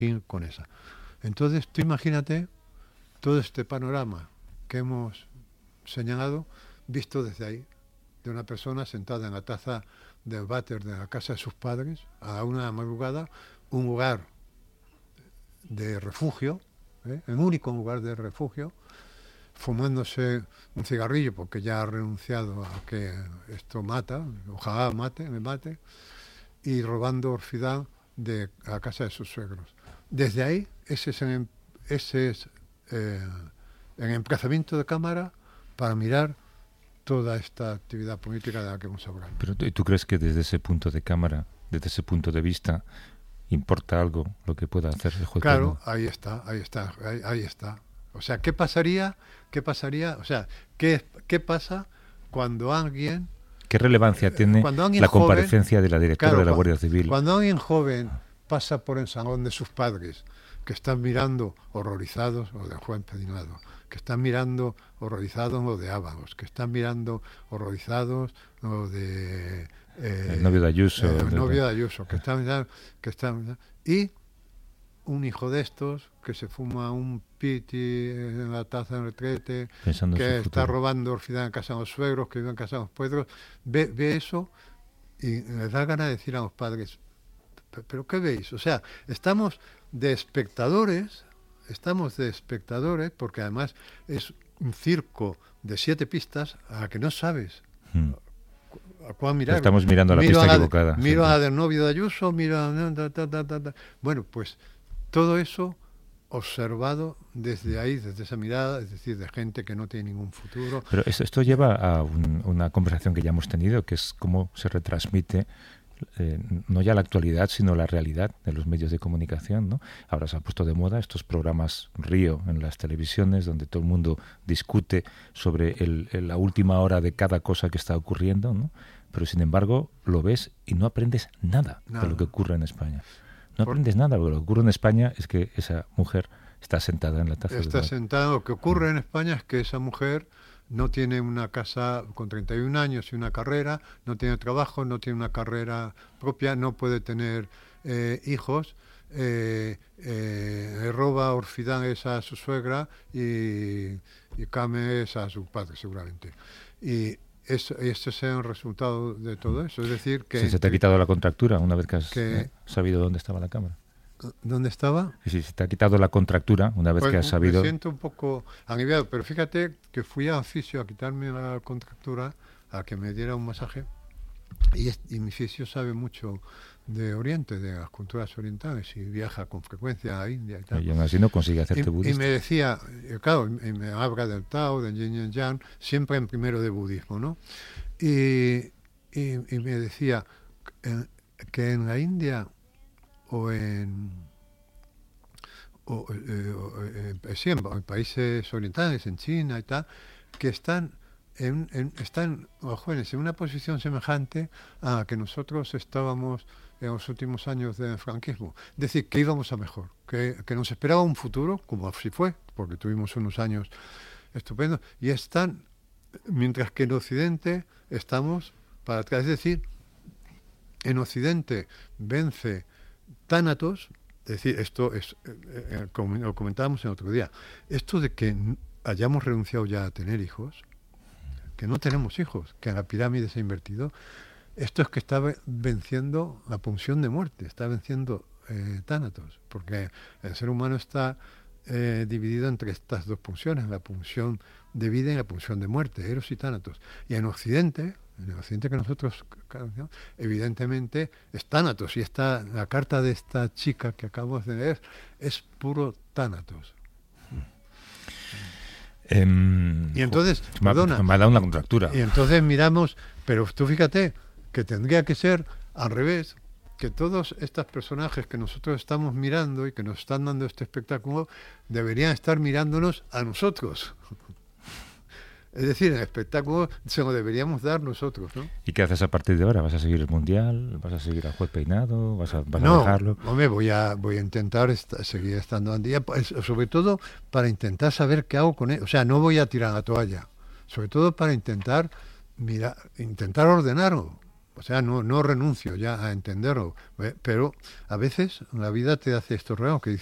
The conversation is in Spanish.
con esa. Entonces, tú imagínate todo este panorama que hemos señalado, visto desde ahí, de una persona sentada en la taza del váter de la casa de sus padres, a una madrugada, un lugar de refugio, el único lugar de refugio, fumándose un cigarrillo, porque ya ha renunciado a que esto mata, ojalá me mate, y robando orfidad de la casa de sus suegros. Desde ahí, ese es el emplazamiento de cámara para mirar toda esta actividad política de la que hemos hablado. Pero ¿tú crees que desde ese punto de cámara, desde ese punto de vista, importa algo lo que pueda hacer el juez? Claro, ahí está. O sea, ¿qué pasaría? O sea, ¿qué pasa cuando alguien... ¿Qué relevancia tiene la comparecencia joven, de la directora de la Guardia Civil? Cuando alguien joven pasa por el salón de sus padres, que están mirando horrorizados lo de Juan Pedinado, que están mirando horrorizados lo de Ábalos, que están mirando horrorizados lo de... el novio de Ayuso. El novio de Ayuso, que están mirando... Y un hijo de estos que se fuma un piti en la taza del retrete, pensando que está futuro, robando orfidad en casa de los suegros, que vive en casa de los pueblos, ve eso y les da ganas de decir a los padres, ¿pero qué veis? O sea, estamos de espectadores, porque además es un circo de 7 pistas a la que no sabes a cuál mirar. Estamos mirando a la pista equivocada. Miro a del novio de Ayuso, Bueno, pues todo eso observado desde ahí, desde esa mirada, es decir, de gente que no tiene ningún futuro. Pero esto lleva a una conversación que ya hemos tenido, que es cómo se retransmite no ya la actualidad, sino la realidad de los medios de comunicación, ¿no? Ahora se ha puesto de moda estos programas Río en las televisiones, donde todo el mundo discute sobre la última hora de cada cosa que está ocurriendo, ¿no? Pero sin embargo lo ves y no aprendes nada de lo que ocurre en España. No aprendes nada, porque lo que ocurre en España es que esa mujer está sentada en la taza. Está sentada. Lo que ocurre en España es que esa mujer no tiene una casa con 31 años y una carrera, no tiene trabajo, no tiene una carrera propia, no puede tener hijos, roba orfidades a su suegra y cames a su padre, seguramente. Y este es el resultado de todo eso. Es decir, que... Si se te ha quitado la contractura una vez que has sabido dónde estaba la cámara. ¿Dónde estaba? Y si se te ha quitado la contractura una vez que has sabido... Me siento un poco aliviado, pero fíjate que fui a fisio a quitarme la contractura, a que me diera un masaje, y mi fisio sabe mucho de Oriente, de las culturas orientales, y viaja con frecuencia a India y tal. Y aún así no consigue hacerte budista. Y me decía, claro, y me habla del Tao, del Yin y Yang, siempre en primero de budismo, ¿no? Y me decía que en la India sí, en países orientales, en China y tal, que están los jóvenes en una posición semejante a la que nosotros estábamos en los últimos años del franquismo. Es decir, que íbamos a mejor, que nos esperaba un futuro, como así fue, porque tuvimos unos años estupendos, y están, mientras que en Occidente estamos para atrás. Es decir, en Occidente vence Tánatos, es decir, esto es, como lo comentábamos el otro día, esto de que hayamos renunciado ya a tener hijos, que no tenemos hijos, que la pirámide se ha invertido, esto es que está venciendo la pulsión de muerte, está venciendo Tánatos, porque el ser humano está dividido entre estas dos pulsiones, la pulsión de vida y la pulsión de muerte, Eros y Tánatos. Y en Occidente que nosotros, evidentemente, es Tánatos, y la carta de esta chica que acabamos de leer es puro Tánatos. Y entonces, me ha dado una contractura. Y entonces miramos, pero tú fíjate que tendría que ser al revés, que todos estos personajes que nosotros estamos mirando y que nos están dando este espectáculo deberían estar mirándonos a nosotros. Es decir, el espectáculo se lo deberíamos dar nosotros, ¿no? ¿Y qué haces a partir de ahora? ¿Vas a seguir el Mundial? ¿Vas a seguir al juez Peinado? ¿Vas a dejarlo? Hombre, voy a intentar seguir estando al día, sobre todo para intentar saber qué hago con él. O sea, no voy a tirar la toalla, sobre todo para intentar ordenarlo. O sea, no renuncio ya a entenderlo, pero a veces la vida te hace estos regalos que